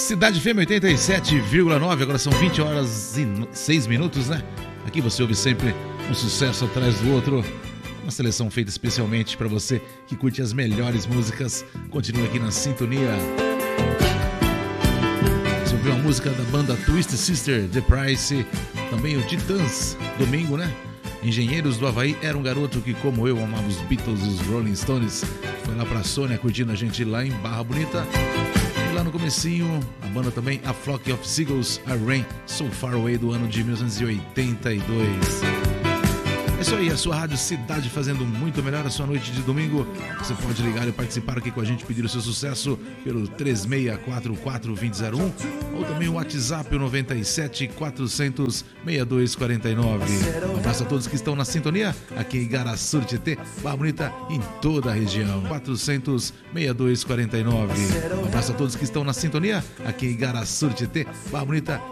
Cidade FM 87,9, agora são 20 horas e 6 minutos, né? Aqui você ouve sempre um sucesso atrás do outro. Uma seleção feita especialmente para você que curte as melhores músicas. Continua aqui na sintonia. Você ouviu a música da banda Twisted Sister, The Price, também o Titãs, domingo, né? Engenheiros do Havaí, era um garoto que, como eu, amava os Beatles e os Rolling Stones. Foi lá pra Sônia curtindo a gente lá em Barra Bonita. E lá no comecinho, a banda também, a Flock of Seagulls, a Rain, So Far Away, do ano de 1982. É isso aí, a sua rádio Cidade fazendo muito melhor a sua noite de domingo. Você pode ligar e participar aqui com a gente, pedir o seu sucesso pelo 3644-2001 ou também o WhatsApp, o 97 400 6249. Um abraço a todos que estão na sintonia aqui em Igaraçu, Tietê, Barra Bonita, em toda a região. 400 6249. Um abraço a todos que estão na sintonia aqui em Igaraçu, Tietê, Barra Bonita,